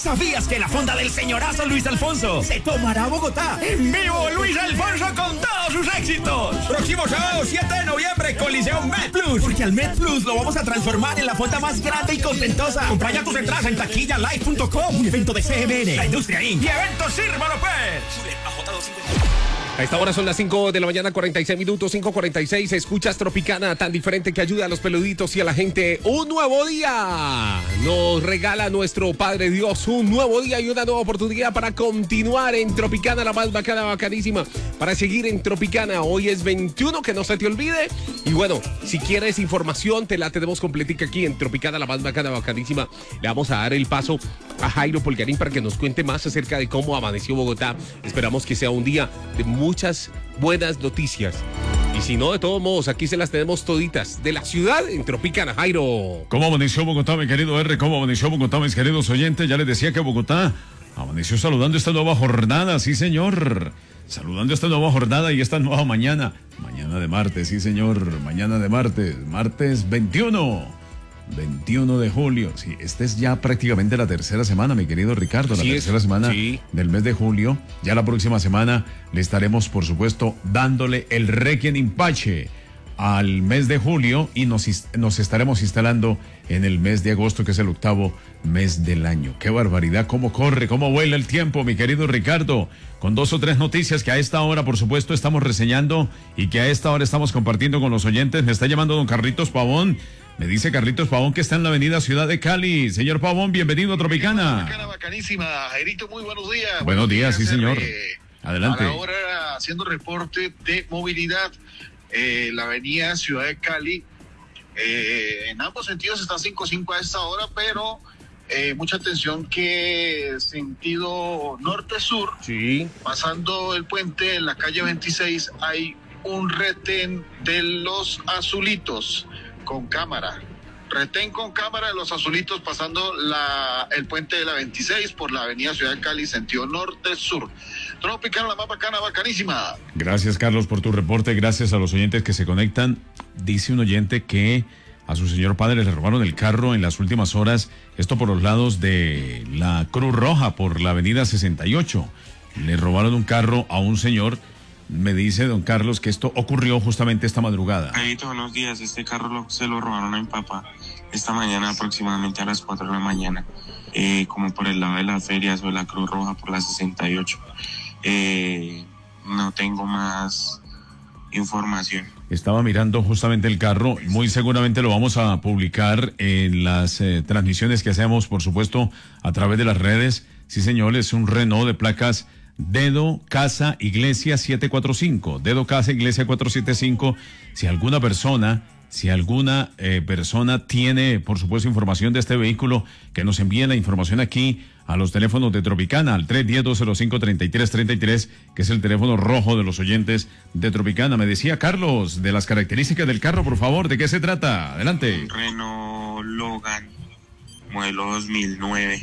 ¿Sabías que la fonda del señorazo Luis Alfonso se tomará a Bogotá? ¡En vivo, Luis Alfonso con todos sus éxitos! Próximo sábado 7 de noviembre, Coliseo Med Plus. Porque al Med Plus lo vamos a transformar en la fonda más grande y contentosa. Compra ya tus entradas en taquillalive.com. Un evento de CMN, la Industria Inc. y Eventos Sírvalo Pets. A esta hora son las 5 de la mañana, 46 minutos, 5:46. Escuchas Tropicana, tan diferente que ayuda a los peluditos y a la gente. Un nuevo día nos regala nuestro Padre Dios. Un nuevo día y una nueva oportunidad para continuar en Tropicana, la más bacana, bacanísima. Para seguir en Tropicana. Hoy es 21, que no se te olvide. Y bueno, si quieres información, te la tenemos completica aquí en Tropicana, la más bacana, bacanísima. Le vamos a dar el paso a Jairo Polgarín para que nos cuente más acerca de cómo amaneció Bogotá. Esperamos que sea un día de muchas buenas noticias. Y si no, de todos modos, aquí se las tenemos toditas. De la ciudad en Tropicana, Jairo. ¿Cómo amaneció Bogotá, mi querido R? ¿Cómo amaneció Bogotá, mis queridos oyentes? Ya les decía que Bogotá amaneció saludando esta nueva jornada, sí señor. Saludando esta nueva jornada y esta nueva mañana. Mañana de martes, sí señor. Mañana de martes. Martes 21 de julio. Sí, esta es ya prácticamente la tercera semana, mi querido Ricardo. La tercera semana del mes de julio. Ya la próxima semana le estaremos, por supuesto, dándole el Requiem in Pace al mes de julio y nos estaremos instalando en el mes de agosto, que es el octavo mes del año. ¡Qué barbaridad! ¿Cómo corre? ¿Cómo vuela el tiempo, mi querido Ricardo? Con 2 o 3 noticias que a esta hora, por supuesto, estamos reseñando y que a esta hora estamos compartiendo con los oyentes. Me está llamando don Carlitos Pavón. Me dice Carlitos Pavón que está en la avenida Ciudad de Cali. Señor Pavón, bienvenido a Tropicana. Bacana, bacanísima. Jairito, muy buenos días. Buenos días, sí señor. Adelante. Ahora haciendo reporte de movilidad. La avenida Ciudad de Cali, en ambos sentidos está 5-5 a esta hora, pero mucha atención que sentido norte-sur, pasando el puente en la calle 26, hay un retén de los azulitos con cámara. Retén con cámara de los azulitos pasando el puente de la 26 por la avenida Ciudad de Cali, sentido norte-sur. Tropicana, la más bacana, bacanísima. Gracias, Carlos, por tu reporte. Gracias a los oyentes que se conectan. Dice un oyente que a su señor padre le robaron el carro en las últimas horas. Esto por los lados de la Cruz Roja, por la avenida 68. Le robaron un carro a un señor. Me dice don Carlos que esto ocurrió justamente esta madrugada. Buenos días, este carro se lo robaron a mi papá esta mañana aproximadamente a las 4 de la mañana, como por el lado de las ferias o de la Cruz Roja por la 68. No tengo más información. Estaba mirando justamente el carro, muy seguramente lo vamos a publicar en las transmisiones que hacemos, por supuesto, a través de las redes. Sí, señor, es un Renault de placas Dedo Casa Iglesia 745, Dedo Casa Iglesia 475. Si alguna persona tiene, por supuesto, información de este vehículo, que nos envíe la información aquí a los teléfonos de Tropicana, al 310-205-3333, que es el teléfono rojo de los oyentes de Tropicana. Me decía Carlos, de las características del carro, por favor, ¿de qué se trata? Adelante. Un Renault Logan, modelo 2009.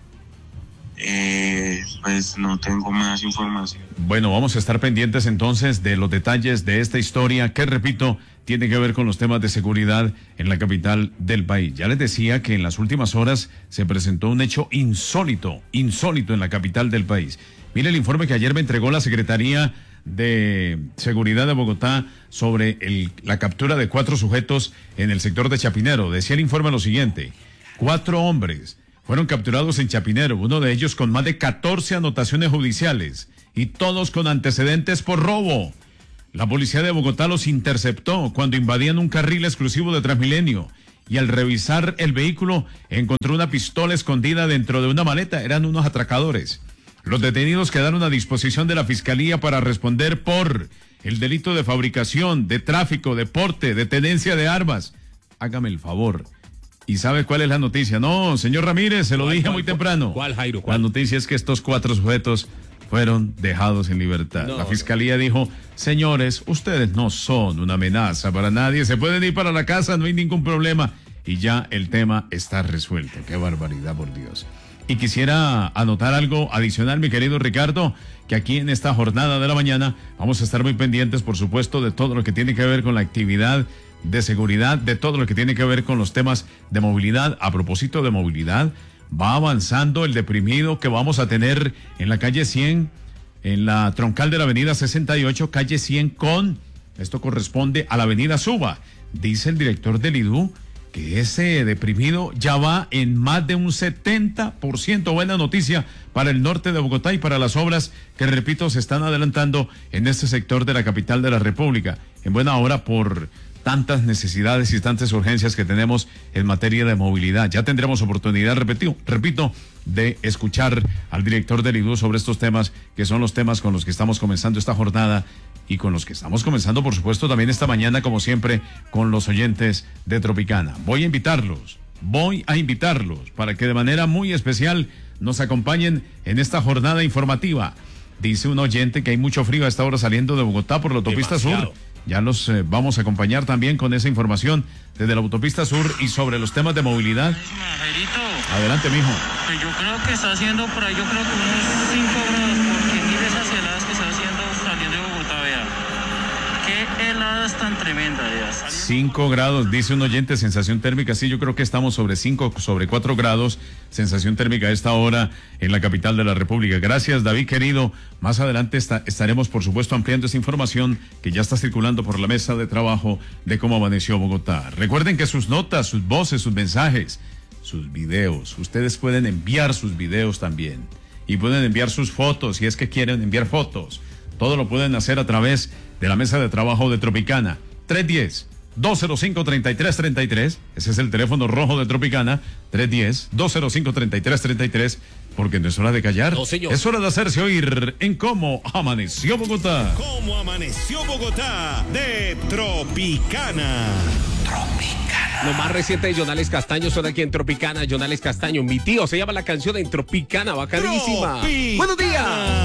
Pues no tengo más información. Bueno, vamos a estar pendientes entonces de los detalles de esta historia que, repito, tiene que ver con los temas de seguridad en la capital del país. Ya les decía que en las últimas horas se presentó un hecho insólito en la capital del país. Mire el informe que ayer me entregó la Secretaría de Seguridad de Bogotá sobre la captura de 4 sujetos en el sector de Chapinero. Decía el informe lo siguiente: 4 hombres fueron capturados en Chapinero, uno de ellos con más de 14 anotaciones judiciales y todos con antecedentes por robo. La policía de Bogotá los interceptó cuando invadían un carril exclusivo de Transmilenio y al revisar el vehículo encontró una pistola escondida dentro de una maleta. Eran unos atracadores. Los detenidos quedaron a disposición de la Fiscalía para responder por el delito de fabricación, de tráfico, de porte, de tenencia de armas. Hágame el favor. ¿Y sabe cuál es la noticia? No, señor Ramírez, se lo dije muy temprano. ¿Cuál, Jairo? ¿Cuál? La noticia es que estos 4 sujetos fueron dejados en libertad. La Fiscalía dijo: señores, ustedes no son una amenaza para nadie, se pueden ir para la casa, no hay ningún problema. Y ya el tema está resuelto. ¡Qué barbaridad, por Dios! Y quisiera anotar algo adicional, mi querido Ricardo, que aquí en esta jornada de la mañana vamos a estar muy pendientes, por supuesto, de todo lo que tiene que ver con la actividad de seguridad, de todo lo que tiene que ver con los temas de movilidad. A propósito de movilidad, va avanzando el deprimido que vamos a tener en la calle 100, en la troncal de la avenida 68, calle 100 esto corresponde a la avenida Suba. Dice el director del IDU que ese deprimido ya va en más de un 70%. Buena noticia para el norte de Bogotá y para las obras que, repito, se están adelantando en este sector de la capital de la República. En buena hora por tantas necesidades y tantas urgencias que tenemos en materia de movilidad. Ya tendremos oportunidad, repito, de escuchar al director del IDU sobre estos temas, que son los temas con los que estamos comenzando esta jornada y con los que estamos comenzando, por supuesto, también esta mañana, como siempre, con los oyentes de Tropicana. Voy a invitarlos para que de manera muy especial nos acompañen en esta jornada informativa. Dice un oyente que hay mucho frío a esta hora saliendo de Bogotá por la autopista sur. Ya los vamos a acompañar también con esa información desde la autopista sur y sobre los temas de movilidad. Adelante, mijo. Pues yo creo que está haciendo por ahí, unos 5 grados, porque mire esas heladas que está haciendo saliendo de Bogotá, vea. Qué heladas tan tremendas, vea. 5 grados, dice un oyente, sensación térmica. Sí, yo creo que estamos sobre 4 grados, sensación térmica a esta hora en la capital de la República. Gracias, David, querido. Más adelante estaremos, por supuesto, ampliando esta información que ya está circulando por la mesa de trabajo de cómo amaneció Bogotá. Recuerden que sus notas, sus voces, sus mensajes, sus videos, ustedes pueden enviar sus videos también y pueden enviar sus fotos si es que quieren enviar fotos. Todo lo pueden hacer a través de la mesa de trabajo de Tropicana. 310-205-3333. Ese es el teléfono rojo de Tropicana. 310-205-3333. Porque no es hora de callar. No, señor. Es hora de hacerse oír en Cómo Amaneció Bogotá. ¿Cómo amaneció Bogotá? De Tropicana. Lo más reciente de Jonales Castaño suena aquí en Tropicana. Jonales Castaño, mi tío, se llama la canción en Tropicana, bacanísima. Tropicana. Buenos días.